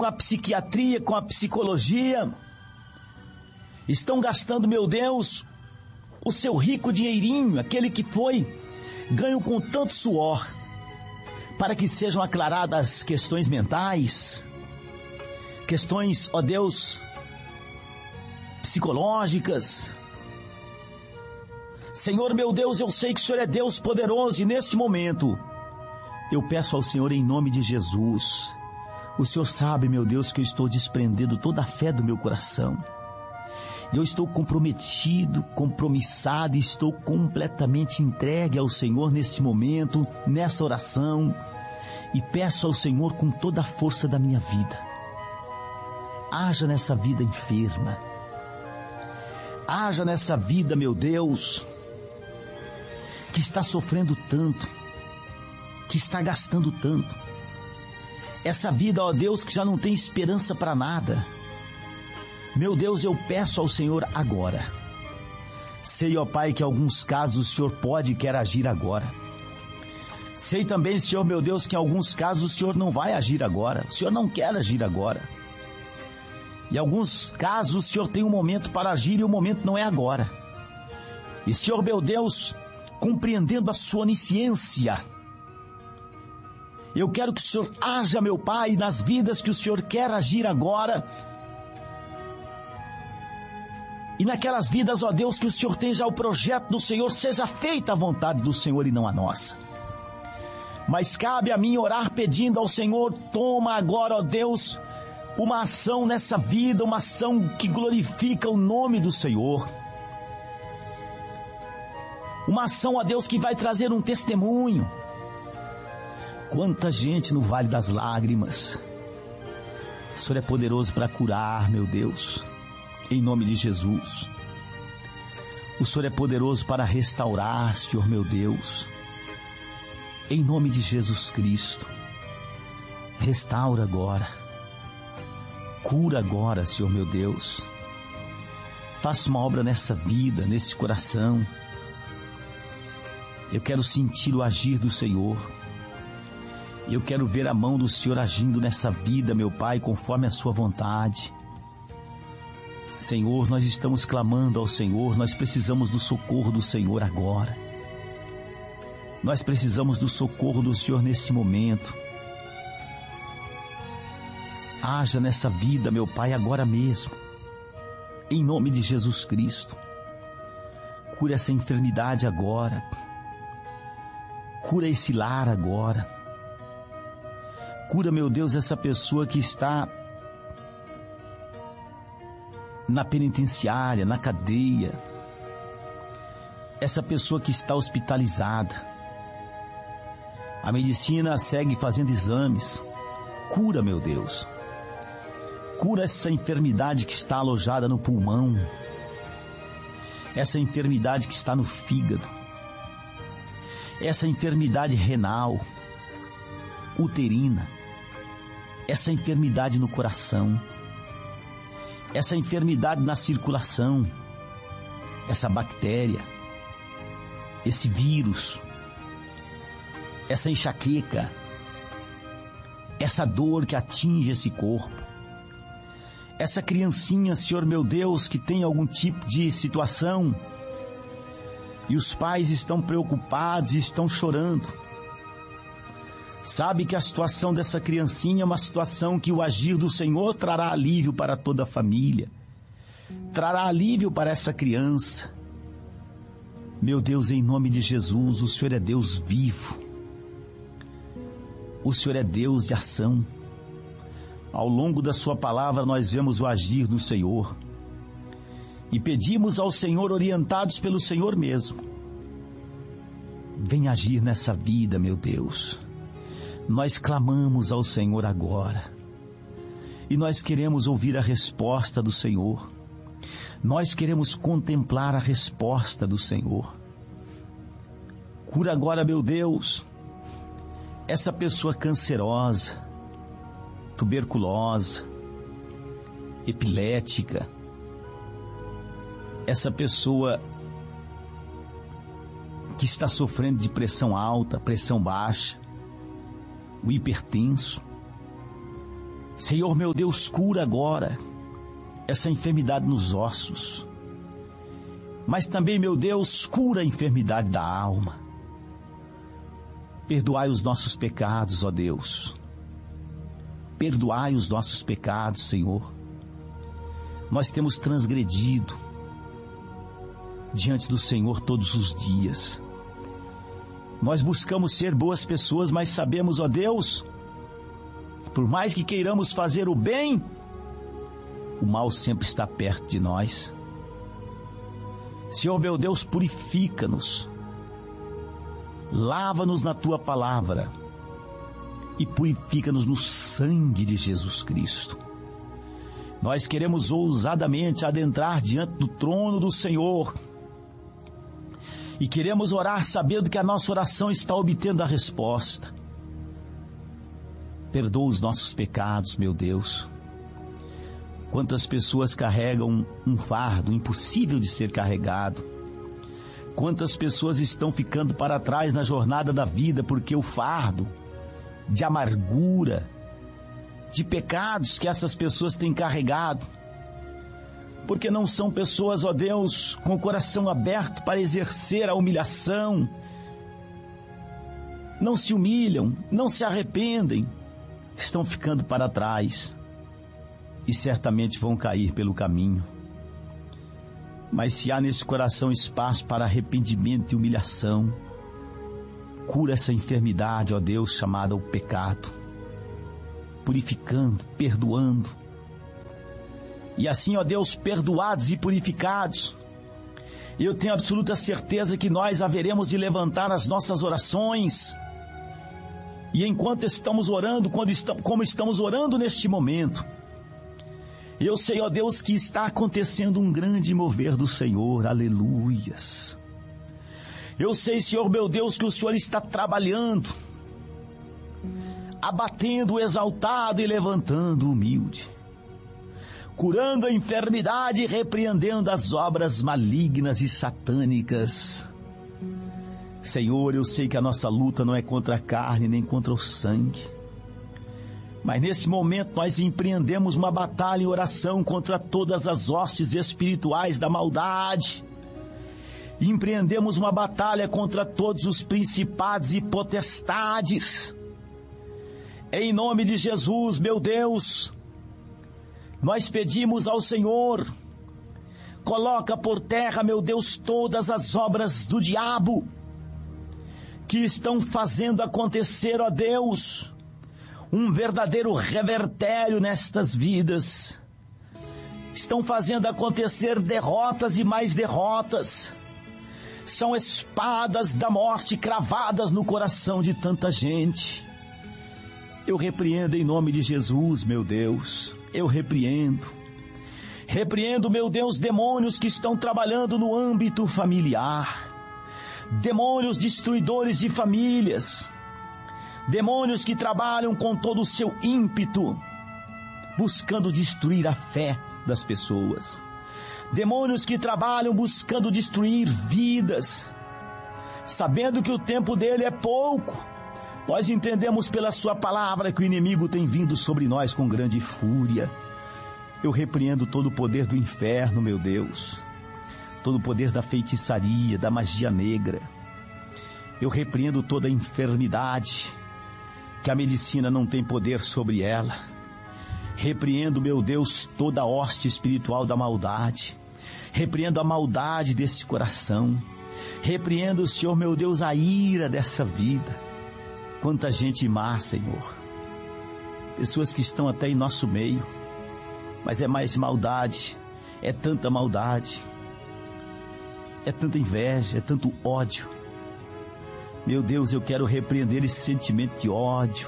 com a psiquiatria, com a psicologia, estão gastando, meu Deus, o seu rico dinheirinho, aquele que foi ganho com tanto suor, para que sejam aclaradas questões mentais, questões, ó Deus, psicológicas. Senhor, meu Deus, eu sei que o Senhor é Deus poderoso e nesse momento eu peço ao Senhor em nome de Jesus. O Senhor sabe, meu Deus, que eu estou desprendendo toda a fé do meu coração. Eu estou comprometido, compromissado, estou completamente entregue ao Senhor nesse momento, nessa oração, e peço ao Senhor com toda a força da minha vida. Haja nessa vida enferma. Haja nessa vida, meu Deus, que está sofrendo tanto, que está gastando tanto. Essa vida, ó Deus, que já não tem esperança para nada. Meu Deus, eu peço ao Senhor agora. Sei, ó Pai, que em alguns casos o Senhor pode e quer agir agora. Sei também, Senhor, meu Deus, que em alguns casos o Senhor não vai agir agora. O Senhor não quer agir agora. Em alguns casos o Senhor tem um momento para agir e o momento não é agora. E Senhor, meu Deus, compreendendo a sua onisciência, eu quero que o Senhor haja, meu Pai, nas vidas que o Senhor quer agir agora. E naquelas vidas, ó Deus, que o Senhor tem já o projeto do Senhor, seja feita a vontade do Senhor e não a nossa. Mas cabe a mim orar pedindo ao Senhor, toma agora, ó Deus, uma ação nessa vida, uma ação que glorifica o nome do Senhor. Uma ação, ó Deus, que vai trazer um testemunho. Quanta gente no Vale das Lágrimas. O Senhor é poderoso para curar, meu Deus. Em nome de Jesus. O Senhor é poderoso para restaurar, Senhor meu Deus. Em nome de Jesus Cristo. Restaura agora. Cura agora, Senhor meu Deus. Faça uma obra nessa vida, nesse coração. Eu quero sentir o agir do Senhor. Eu quero ver a mão do Senhor agindo nessa vida, meu Pai, conforme a sua vontade. Senhor, nós estamos clamando ao Senhor, nós precisamos do socorro do Senhor agora. Nós precisamos do socorro do Senhor nesse momento. Haja nessa vida, meu Pai, agora mesmo. Em nome de Jesus Cristo. Cura essa enfermidade agora. Cura esse lar agora. Cura, meu Deus, essa pessoa que está na penitenciária, na cadeia, essa pessoa que está hospitalizada. A medicina segue fazendo exames. Cura, meu Deus. Cura essa enfermidade que está alojada no pulmão, essa enfermidade que está no fígado, essa enfermidade renal, uterina, essa enfermidade no coração, essa enfermidade na circulação, essa bactéria, esse vírus, essa enxaqueca, essa dor que atinge esse corpo, essa criancinha, Senhor meu Deus, que tem algum tipo de situação e os pais estão preocupados e estão chorando. Sabe que a situação dessa criancinha é uma situação que o agir do Senhor trará alívio para toda a família. Trará alívio para essa criança. Meu Deus, em nome de Jesus, o Senhor é Deus vivo. O Senhor é Deus de ação. Ao longo da sua palavra nós vemos o agir do Senhor. E pedimos ao Senhor, orientados pelo Senhor mesmo. Vem agir nessa vida, meu Deus. Nós clamamos ao Senhor agora. E nós queremos ouvir a resposta do Senhor. Nós queremos contemplar a resposta do Senhor. Cura agora, meu Deus, essa pessoa cancerosa, tuberculosa, epilética, essa pessoa que está sofrendo de pressão alta, pressão baixa, o hipertenso. Senhor meu Deus, cura agora essa enfermidade nos ossos. Mas também, meu Deus, cura a enfermidade da alma. Perdoai os nossos pecados, ó Deus. Perdoai os nossos pecados, Senhor. Nós temos transgredido diante do Senhor todos os dias. Nós buscamos ser boas pessoas, mas sabemos, ó Deus, por mais que queiramos fazer o bem, o mal sempre está perto de nós. Senhor meu Deus, purifica-nos, lava-nos na Tua palavra e purifica-nos no sangue de Jesus Cristo. Nós queremos ousadamente adentrar diante do trono do Senhor e queremos orar sabendo que a nossa oração está obtendo a resposta. Perdoa os nossos pecados, meu Deus. Quantas pessoas carregam um fardo impossível de ser carregado? Quantas pessoas estão ficando para trás na jornada da vida porque o fardo de amargura, de pecados que essas pessoas têm carregado, porque não são pessoas, ó Deus, com o coração aberto para exercer a humilhação, não se humilham, não se arrependem, estão ficando para trás e certamente vão cair pelo caminho. Mas se há nesse coração espaço para arrependimento e humilhação, cura essa enfermidade, ó Deus, chamada o pecado, purificando, perdoando. E assim, ó Deus, perdoados e purificados, eu tenho absoluta certeza que nós haveremos de levantar as nossas orações. E enquanto estamos orando, como estamos orando neste momento, eu sei, ó Deus, que está acontecendo um grande mover do Senhor, aleluias. Eu sei, Senhor meu Deus, que o Senhor está trabalhando, abatendo o exaltado e levantando o humilde, curando a enfermidade e repreendendo as obras malignas e satânicas. Senhor, eu sei que a nossa luta não é contra a carne nem contra o sangue, mas nesse momento nós empreendemos uma batalha em oração contra todas as hostes espirituais da maldade. Empreendemos uma batalha contra todos os principados e potestades. Em nome de Jesus, meu Deus, nós pedimos ao Senhor, coloca por terra, meu Deus, todas as obras do diabo que estão fazendo acontecer, ó Deus, um verdadeiro revertério nestas vidas. Estão fazendo acontecer derrotas e mais derrotas. São espadas da morte cravadas no coração de tanta gente. Eu repreendo em nome de Jesus, meu Deus. Eu repreendo. Repreendo, meu Deus, demônios que estão trabalhando no âmbito familiar. Demônios destruidores de famílias. Demônios que trabalham com todo o seu ímpeto, buscando destruir a fé das pessoas. Demônios que trabalham buscando destruir vidas. Sabendo que o tempo dele é pouco, nós entendemos pela sua palavra que o inimigo tem vindo sobre nós com grande fúria. Eu repreendo todo o poder do inferno, meu Deus. Todo o poder da feitiçaria, da magia negra. Eu repreendo toda a enfermidade, que a medicina não tem poder sobre ela. Repreendo, meu Deus, toda a hoste espiritual da maldade. Repreendo a maldade desse coração. Repreendo, Senhor, meu Deus, a ira dessa vida. Quanta gente má, Senhor. Pessoas que estão até em nosso meio. Mas é mais maldade. É tanta maldade. É tanta inveja, é tanto ódio. Meu Deus, eu quero repreender esse sentimento de ódio.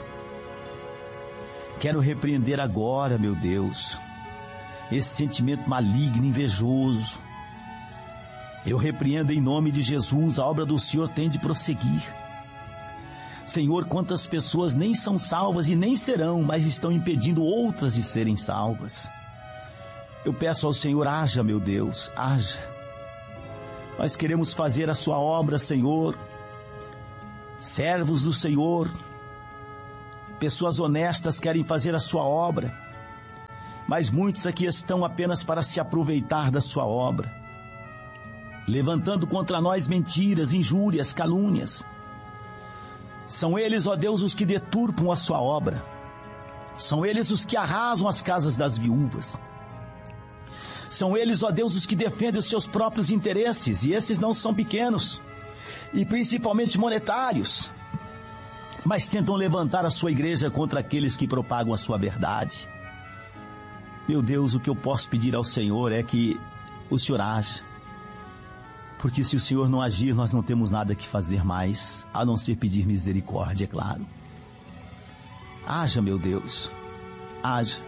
Quero repreender agora, meu Deus, esse sentimento maligno, invejoso. Eu repreendo em nome de Jesus, a obra do Senhor tem de prosseguir. Senhor, quantas pessoas nem são salvas e nem serão, mas estão impedindo outras de serem salvas. Eu peço ao Senhor, haja, meu Deus, haja. Nós queremos fazer a sua obra, Senhor. Servos do Senhor, Pessoas honestas querem fazer a sua obra, mas muitos aqui estão apenas para se aproveitar da sua obra, levantando contra nós mentiras, injúrias, calúnias. São eles, ó Deus, os que deturpam a sua obra. São eles os que arrasam as casas das viúvas. São eles, ó Deus, os que defendem os seus próprios interesses, e esses não são pequenos, e principalmente monetários, mas tentam levantar a sua igreja contra aqueles que propagam a sua verdade. Meu Deus, o que eu posso pedir ao Senhor é que o Senhor haja, porque se o Senhor não agir, nós não temos nada que fazer mais, a não ser pedir misericórdia, é claro. Haja, meu Deus, haja.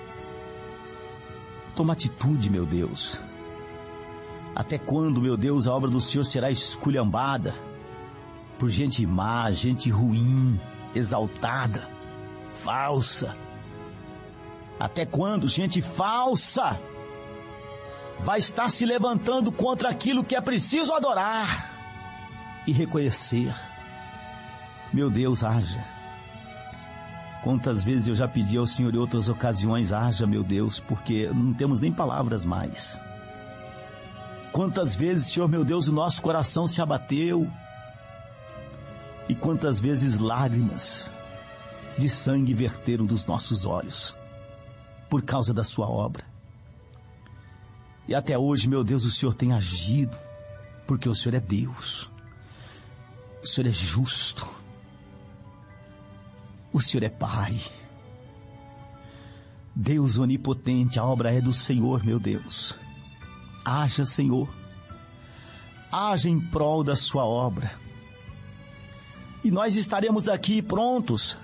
Toma atitude, meu Deus. Até quando, meu Deus, a obra do Senhor será esculhambada por gente má, gente ruim, exaltada, falsa? Até quando gente falsa vai estar se levantando contra aquilo que é preciso adorar e reconhecer? Meu Deus, haja. Quantas vezes eu já pedi ao Senhor em outras ocasiões, haja, meu Deus, porque não temos nem palavras mais. Quantas vezes, Senhor, meu Deus, o nosso coração se abateu, e quantas vezes lágrimas de sangue verteram dos nossos olhos, por causa da sua obra. E até hoje, meu Deus, o Senhor tem agido, porque o Senhor é Deus, o Senhor é justo, o Senhor é Pai, Deus onipotente. A obra é do Senhor, meu Deus. Haja, Senhor, haja em prol da sua obra, e nós estaremos aqui prontos,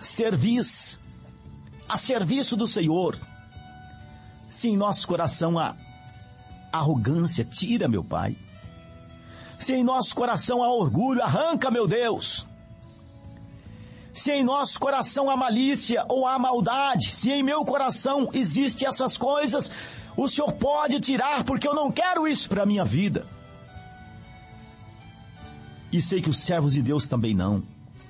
a serviço do Senhor. Se em nosso coração há arrogância, tira, meu Pai. Se em nosso coração há orgulho, arranca, meu Deus. Se em nosso coração há malícia ou há maldade, se em meu coração existem essas coisas, o Senhor pode tirar, porque eu não quero isso para a minha vida. E sei que os servos de Deus também não.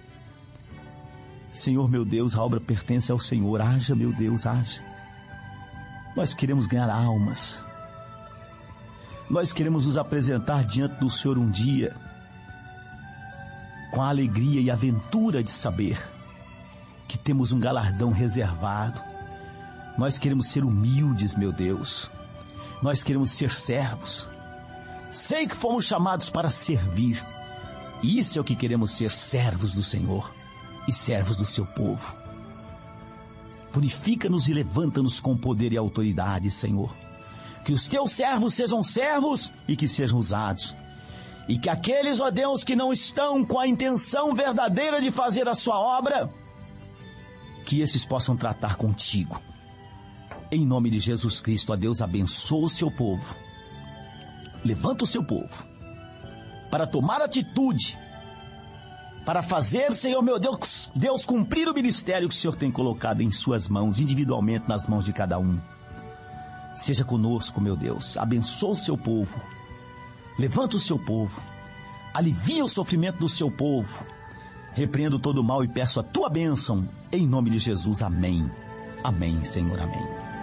Senhor, meu Deus, a obra pertence ao Senhor. Haja, meu Deus, haja. Nós queremos ganhar almas. Nós queremos nos apresentar diante do Senhor um dia com a alegria e aventura de saber que temos um galardão reservado. Nós queremos ser humildes, meu Deus. Nós queremos ser servos. Sei que fomos chamados para servir. Isso é o que queremos ser, servos do Senhor e servos do seu povo. Purifica-nos e levanta-nos com poder e autoridade, Senhor. Que os teus servos sejam servos e que sejam usados. E que aqueles, ó Deus, que não estão com a intenção verdadeira de fazer a sua obra, que esses possam tratar contigo. Em nome de Jesus Cristo, ó Deus, abençoa o seu povo. Levanta o seu povo para tomar atitude, para fazer, Senhor meu Deus, cumprir o ministério que o Senhor tem colocado em suas mãos, individualmente nas mãos de cada um. Seja conosco, meu Deus, abençoa o seu povo, levanta o seu povo, alivia o sofrimento do seu povo, repreendo todo o mal e peço a tua bênção, em nome de Jesus, amém. Amém, Senhor, amém.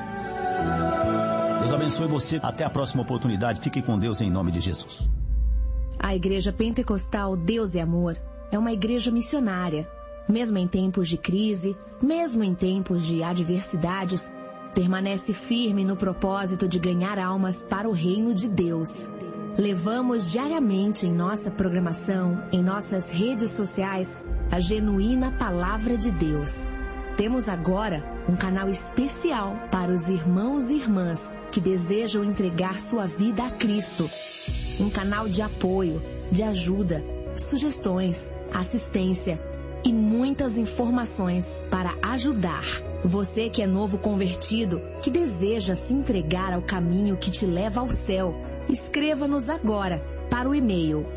Deus abençoe você, até a próxima oportunidade, fique com Deus em nome de Jesus. A Igreja Pentecostal Deus é Amor é uma igreja missionária. Mesmo em tempos de crise, mesmo em tempos de adversidades, permanece firme no propósito de ganhar almas para o reino de Deus. Levamos diariamente em nossa programação, em nossas redes sociais, a genuína Palavra de Deus. Temos agora um canal especial para os irmãos e irmãs que desejam entregar sua vida a Cristo. Um canal de apoio, de ajuda, sugestões, assistência e muitas informações para ajudar. Você que é novo convertido, que deseja se entregar ao caminho que te leva ao céu, escreva-nos agora para o e-mail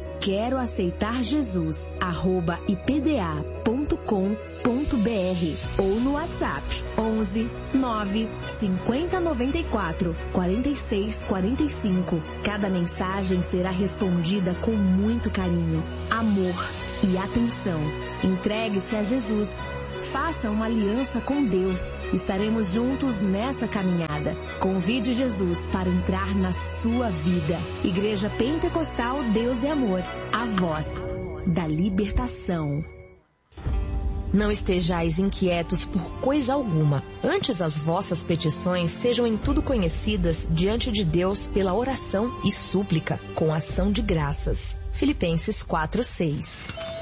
queroaceitarjesus@ipda.com.br ou no WhatsApp 11 9 50 94 46 45. Cada mensagem será respondida com muito carinho, amor e atenção. Entregue-se a Jesus. faça uma aliança com Deus. Estaremos juntos nessa caminhada. Convide Jesus para entrar na sua vida. Igreja Pentecostal Deus é Amor, a voz da libertação. Não estejais inquietos por coisa alguma. Antes as vossas petições sejam em tudo conhecidas diante de Deus pela oração e súplica, com ação de graças. Filipenses 4:6.